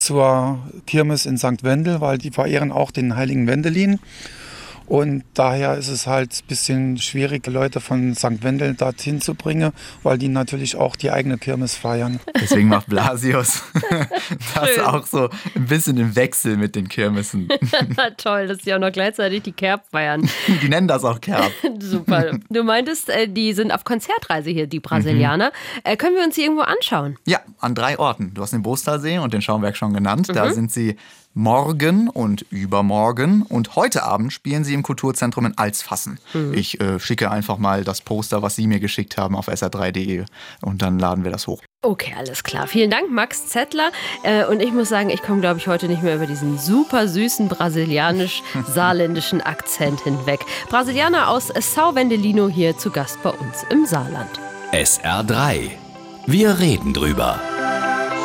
zur Kirmes in St. Wendel, weil die verehren auch den heiligen Wendelin. Und daher ist es halt ein bisschen schwierig, Leute von St. Wendel dorthin zu bringen, weil die natürlich auch die eigene Kirmes feiern. Deswegen macht Blasius das auch so ein bisschen im Wechsel mit den Kirmesen. Toll, dass die auch noch gleichzeitig die Kerb feiern. Die nennen das auch Kerb. Super. Du meintest, die sind auf Konzertreise hier, die Brasilianer. Können wir uns die irgendwo anschauen? Ja, an 3 Orten. Du hast den Bostalsee und den Schaumberg schon genannt. Da sind sie morgen und übermorgen. Und heute Abend spielen sie im Kulturzentrum in Alsfassen. Ich schicke einfach mal das Poster, was Sie mir geschickt haben, auf sr3.de und dann laden wir das hoch. Okay, alles klar. Vielen Dank, Max Zettler. Und ich muss sagen, ich komme, glaube ich, heute nicht mehr über diesen super süßen brasilianisch-saarländischen Akzent hinweg. Brasilianer aus São Wendelino hier zu Gast bei uns im Saarland. SR3. Wir reden drüber.